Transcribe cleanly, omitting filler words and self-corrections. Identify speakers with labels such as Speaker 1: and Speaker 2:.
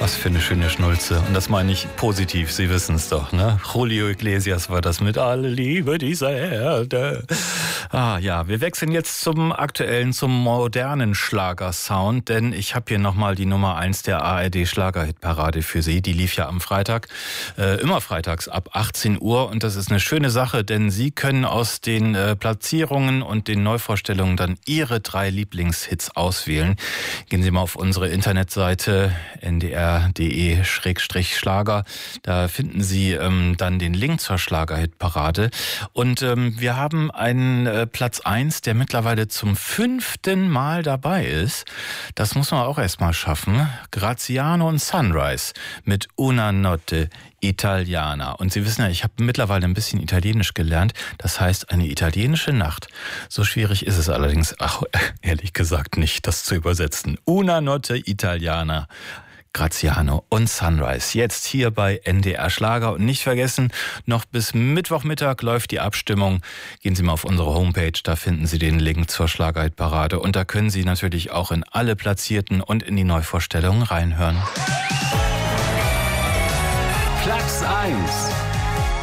Speaker 1: Was für eine schöne Schnulze. Und das meine ich positiv, Sie wissen es doch, ne? Julio Iglesias war das mit Alle Liebe dieser Erde. Ja, wir wechseln jetzt zum aktuellen, zum modernen Schlagersound, denn ich habe hier nochmal die Nummer 1 der ARD-Schlagerhitparade für Sie. Die lief ja am Freitag, immer freitags ab 18 Uhr und das ist eine schöne Sache, denn Sie können aus den Platzierungen und den Neuvorstellungen dann Ihre 3 Lieblingshits auswählen. Gehen Sie mal auf unsere Internetseite ndr.de/Schlager. Da finden Sie dann den Link zur Schlagerhitparade. Und wir haben einen Platz 1, der mittlerweile zum 5. Mal dabei ist. Das muss man auch erstmal schaffen. Graziano und Sunrise mit Una Notte Italiana. Und Sie wissen ja, ich habe mittlerweile ein bisschen Italienisch gelernt. Das heißt, eine italienische Nacht. So schwierig ist es allerdings, ehrlich gesagt, nicht, das zu übersetzen. Una Notte Italiana. Graziano und Sunrise. Jetzt hier bei NDR Schlager. Und nicht vergessen, noch bis Mittwochmittag läuft die Abstimmung. Gehen Sie mal auf unsere Homepage, da finden Sie den Link zur Schlagerhitparade. Und da können Sie natürlich auch in alle Platzierten und in die Neuvorstellungen reinhören.
Speaker 2: Platz 1.